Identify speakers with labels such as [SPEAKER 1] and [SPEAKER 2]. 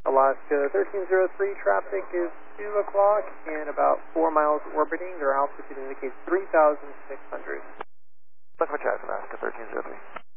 [SPEAKER 1] Alaska 1303, traffic is 2 o'clock and about 4 miles orbiting. Their altitude indicates 3,600.
[SPEAKER 2] Look for Alaska 1303.